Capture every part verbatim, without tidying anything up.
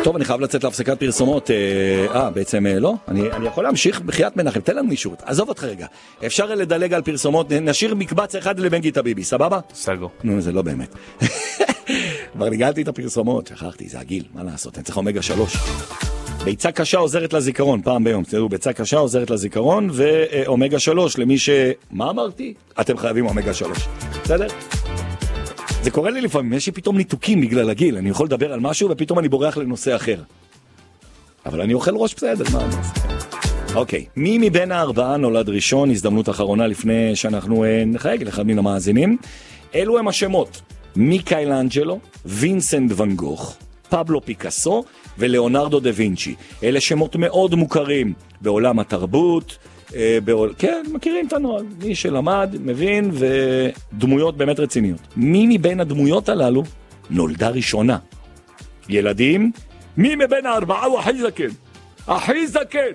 טוב, אני חייב לצאת להפסקת פרסומות. אה, בעצם לא. אני, אני יכול להמשיך בחיית מנחם. תן לנו אישור. עזוב אותך רגע. אפשר לדלג על פרסומות. נשאיר מקבץ אחד לבנגי טביבי. סבבה? סגור. נו, זה לא באמת. כבר ניגלתי את הפרסומות. שכחתי, זה הגיל. מה לעשות? אני צריך אומגה שלוש. ביצה קשה עוזרת לזיכרון. פעם ביום. תראו, ביצה קשה עוזרת לזיכרון, ואומגה שלוש למי ש... מה אמרתי? אתם חייבים אומגה שלוש. בסדר? זה קורה לי לפעמים, יש לי פתאום ניתוקים בגלל הגיל, אני יכול לדבר על משהו ופתאום אני בורח לנושא אחר. אבל אני אוכל ראש בסדר, מה אני עושה? אוקיי, מי מבין הארבעה נולד ראשון? הזדמנות אחרונה לפני שאנחנו נחייג לאחד מן המאזינים. אלו הם השמות: מיקיילנג'לו, וינסנט ואן גוך, פבלו פיקאסו ולאונרדו דה וינצ'י. אלה שמות מאוד מוכרים בעולם התרבות, בעול... כן, מכירים את הנועל. מי שלמד, מבין, ודמויות באמת רציניות. מי מבין הדמויות הללו נולדה ראשונה? ילדים? מי מבין הארבעה הוא הכי זקן? הכי זקן!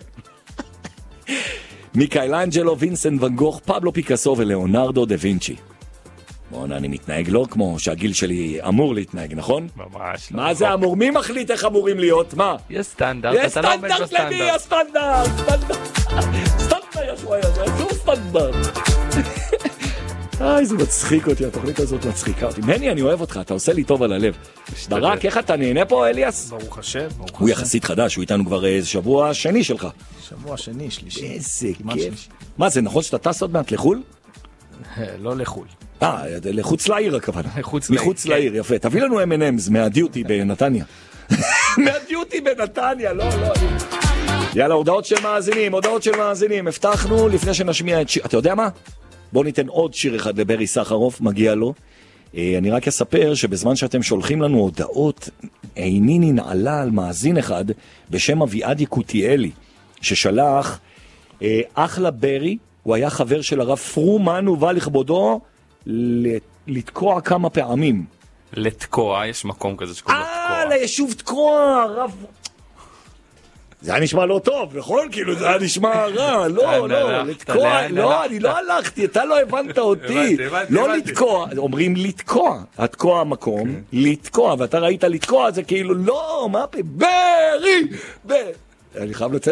מיקיילנג'לו, וינסנט ואן גוך, פבלו פיקאסו ולאונרדו דה וינצ'י. בואו, אני מתנהג לא כמו שהגיל שלי אמור להתנהג, נכון? ממש. מה זה אמור? מי מחליט איך אמורים להיות? מה? יש סטנדרט, אתה לא עומד בסטנדרט. יש סטנדרט למי, יש סטנדרט! סטנדרט! זה סטנדרט. איי, זה מצחיק אותי, התוכנית הזאת מצחיקה אותי. מני, אני אוהב אותך, אתה עושה לי טוב על הלב. ברק, איך אתה נהנה פה, אליאס? ברוך השם, ברוך השם. הוא יחסית חדש, הוא איתנו כבר שבוע שני שלך. שבוע שני, שלישי. איזה כיף. מה, זה נכון שאתה טס עוד מעט לחול? לא לחול. אה, לחוץ לעיר הכוונה. מחוץ לעיר. מחוץ לעיר, יפה. תביא לנו אם אנד אמס מהדיוטי בנתניה. מהדיוטי בנתניה, לא, לא. יאללה, הודעות של מאזינים, הודעות של מאזינים. הבטחנו לפני שנשמיע את שיר. אתה יודע מה? בואו ניתן עוד שיר אחד לברי סחרוף, מגיע לו. אני רק אספר שבזמן שאתם שולחים לנו הודעות, עיני ננעלה על מאזין אחד בשם אביעד יקותיאלי, ששלח אחלה ברי, הוא היה חבר של הרב פרומן, ובא לכבודו לתקוע כמה פעמים. לתקוע, יש מקום כזה שקוראים לו תקוע. אה, ליישוב תקוע, הרב... זה היה נשמע לא טוב, נכון? כאילו זה היה נשמע רע, לא, לא, לתקוע, לא, אני לא הלכתי, אתה לא הבנת אותי, לא לתקוע, אומרים לתקוע, התקוע המקום, לתקוע, ואתה ראית לתקוע, זה כאילו, לא, מה פה, ברי, ברי, אני חייב לצאת.